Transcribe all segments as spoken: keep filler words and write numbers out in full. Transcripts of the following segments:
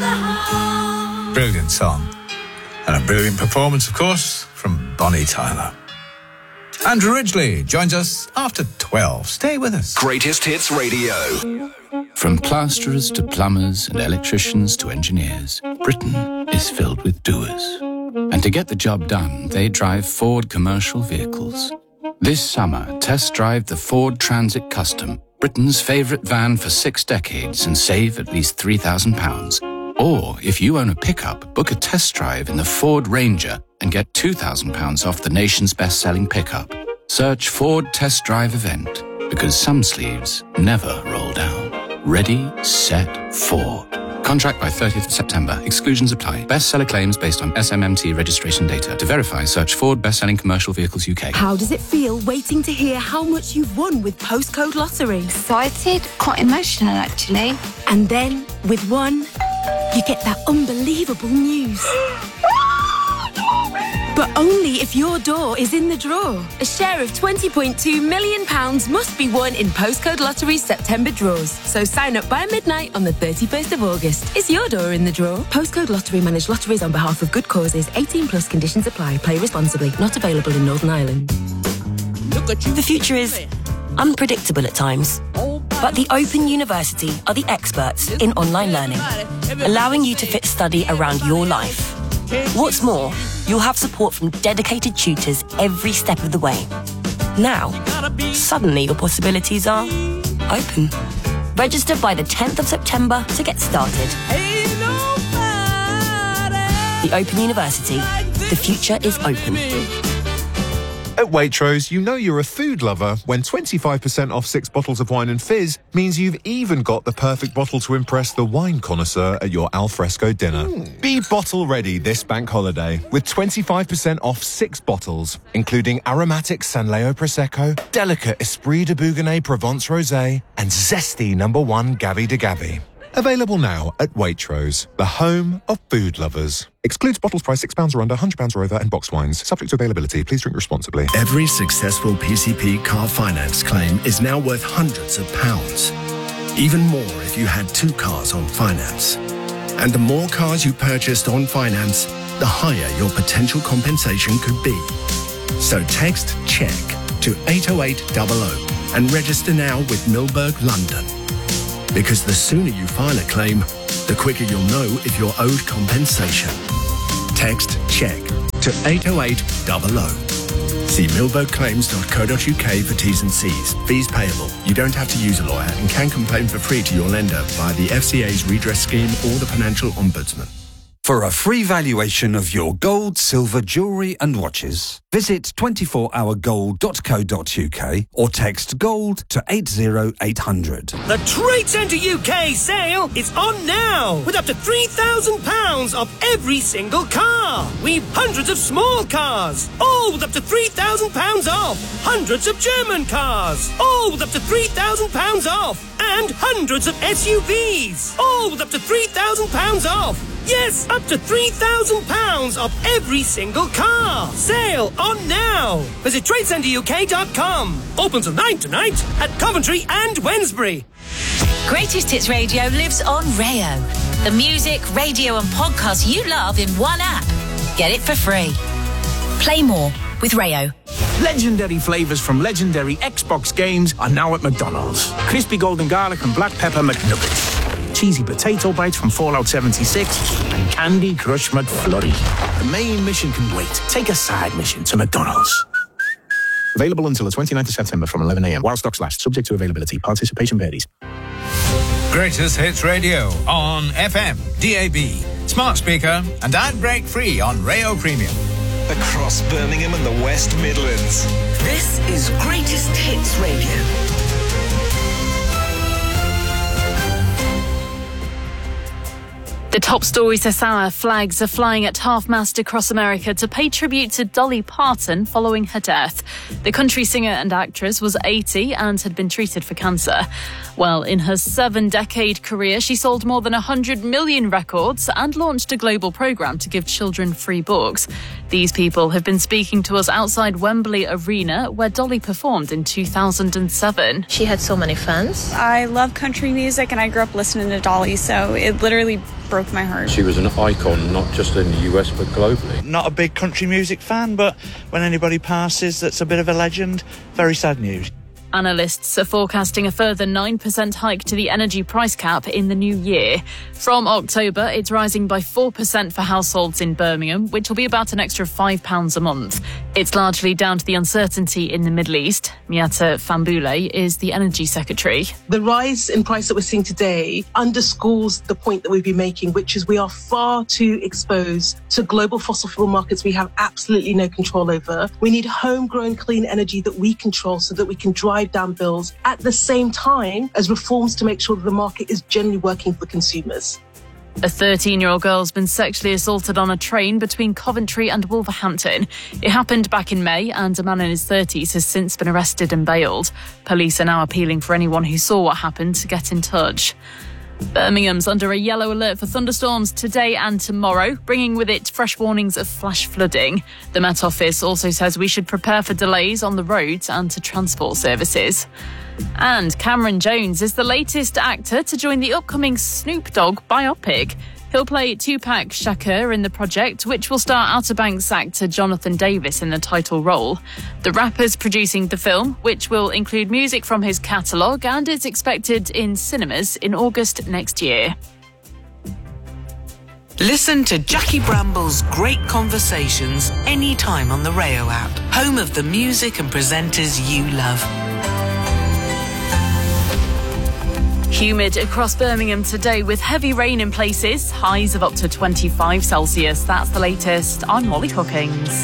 Brilliant song. And a brilliant performance, of course, from Bonnie Tyler. Andrew Ridgeley joins us after twelve. Stay with us. Greatest Hits Radio. From plasterers to plumbers and electricians to engineers, Britain is filled with doers. And to get the job done, they drive Ford commercial vehicles. This summer, test drive the Ford Transit Custom, Britain's favourite van for six decades, and save at least three thousand pounds. Or, if you own a pickup, book a test drive in the Ford Ranger and get two thousand pounds off the nation's best-selling pickup. Search Ford Test Drive Event, because some sleeves never roll down. Ready, set, Ford. Contract by thirtieth of September. Exclusions apply. Bestseller claims based on S M M T registration data. To verify, search Ford Best-Selling Commercial Vehicles U K. How does it feel waiting to hear how much you've won with Postcode Lottery? Excited, quite emotional actually. And then, with one, you get that unbelievable news. But only if your door is in the draw. A share of twenty point two million pounds must be won in Postcode Lottery's September draws. So sign up by midnight on the thirty-first of August. Is your door in the draw? Postcode Lottery manage lotteries on behalf of good causes. eighteen plus conditions apply. Play responsibly. Not available in Northern Ireland. The future is unpredictable at times. But the Open University are the experts in online learning, allowing you to fit study around your life. What's more, you'll have support from dedicated tutors every step of the way. Now, suddenly your possibilities are open. Register by the tenth of September to get started. The Open University. The future is open. At Waitrose, you know you're a food lover when twenty-five percent off six bottles of wine and fizz means you've even got the perfect bottle to impress the wine connoisseur at your alfresco dinner. Mm. Be bottle ready this bank holiday with twenty-five percent off six bottles, including aromatic Sanleo Prosecco, delicate Esprit de Bougonnet Provence Rosé, and zesty number one Gavi de Gavi. Available now at Waitrose, the home of food lovers. Excludes bottles priced six pounds or under, one hundred pounds or over, and boxed wines. Subject to availability. Please drink responsibly. Every successful P C P car finance claim is now worth hundreds of pounds. Even more if you had two cars on finance. And the more cars you purchased on finance, the higher your potential compensation could be. So text CHECK to eight oh eight hundred and register now with Milberg London. Because the sooner you file a claim, the quicker you'll know if you're owed compensation. Text CHECK to eight oh eight hundred. See milberg claims dot co dot uk for T's and C's. Fees payable. You don't have to use a lawyer and can complain for free to your lender via the F C A's redress scheme or the Financial Ombudsman. For a free valuation of your gold, silver, jewellery and watches, visit twenty-four hour gold dot co dot uk or text GOLD to eight oh eight hundred. The Trade Centre U K sale is on now with up to three thousand pounds off every single car. We've hundreds of small cars, all with up to three thousand pounds off. Hundreds of German cars, all with up to three thousand pounds off. And hundreds of S U Vs, all with up to three thousand pounds off. Yes, up to three thousand pounds off every single car. Sale on now. Visit trade centre U K dot com. Open till nine tonight at Coventry and Wednesbury. Greatest Hits Radio lives on Rayo. The music, radio and podcasts you love in one app. Get it for free. Play more with Rayo. Legendary flavours from legendary Xbox games are now at McDonald's. Crispy golden garlic and black pepper McNuggets. Cheesy potato bites from Fallout seventy-six and Candy Crush McFlurry. The main mission can wait. Take a side mission to McDonald's. Available until the twenty-ninth of September from eleven a.m. while stocks last. Subject to availability. Participation varies. Greatest Hits Radio on F M, D A B, smart speaker and ad break free on Rayo Premium. Across Birmingham and the West Midlands. This is Greatest Hits Radio. The top stories this hour: flags are flying at half-mast across America to pay tribute to Dolly Parton following her death. The country singer and actress was eighty and had been treated for cancer. Well, in her seven-decade career, she sold more than one hundred million records and launched a global programme to give children free books. These people have been speaking to us outside Wembley Arena, where Dolly performed in two thousand seven. She had so many fans. I love country music and I grew up listening to Dolly, so it literally broke my heart. She was an icon, not just in the U S, but globally. Not a big country music fan, but when anybody passes that's a bit of a legend, very sad news. Analysts are forecasting a further nine percent hike to the energy price cap in the new year. From October, it's rising by four percent for households in Birmingham, which will be about an extra five pounds a month. It's largely down to the uncertainty in the Middle East. Miata Fambule is the Energy Secretary. The rise in price that we're seeing today underscores the point that we've been making, which is we are far too exposed to global fossil fuel markets we have absolutely no control over. We need homegrown clean energy that we control so that we can drive down bills at the same time as reforms to make sure that the market is generally working for consumers. A thirteen-year-old girl's been sexually assaulted on a train between Coventry and Wolverhampton. It happened back in May, and a man in his thirties has since been arrested and bailed. Police are now appealing for anyone who saw what happened to get in touch. Birmingham's under a yellow alert for thunderstorms today and tomorrow, bringing with it fresh warnings of flash flooding. The Met Office also says we should prepare for delays on the roads and to transport services. And Cameron Jones is the latest actor to join the upcoming Snoop Dogg biopic. He'll play Tupac Shakur in the project, which will star Outer Banks actor Jonathan Davis in the title role. The rapper's producing the film, which will include music from his catalogue, and is expected in cinemas in August next year. Listen to Jackie Bramble's great conversations anytime on the Rayo app, home of the music and presenters you love. Humid across Birmingham today with heavy rain in places, highs of up to twenty-five Celsius. That's the latest. I'm Molly Hookings.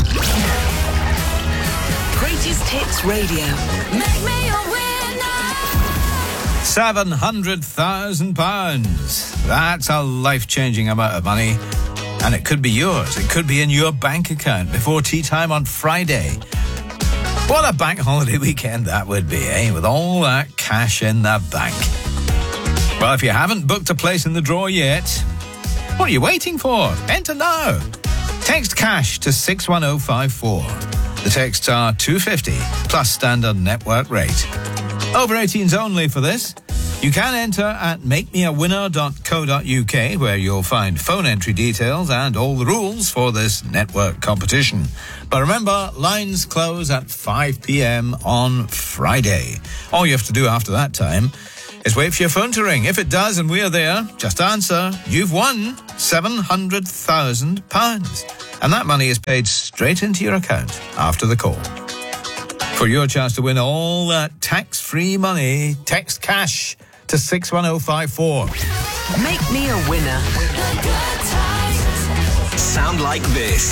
Greatest Hits Radio. Make me a winner. seven hundred thousand pounds. That's a life-changing amount of money. And it could be yours. It could be in your bank account before tea time on Friday. What a bank holiday weekend that would be, eh? With all that cash in the bank. Well, if you haven't booked a place in the draw yet, what are you waiting for? Enter now. Text cash to six one oh five four. The texts are two fifty plus standard network rate. Over eighteens only for this. You can enter at make me a winner dot co dot uk, where you'll find phone entry details and all the rules for this network competition. But remember, lines close at five p.m. on Friday. All you have to do after that time is wait for your phone to ring. If it does and we're there, just answer. You've won seven hundred thousand pounds. And that money is paid straight into your account after the call. For your chance to win all that tax-free money, text cash to six one oh five four. Make me a winner. Sound like this.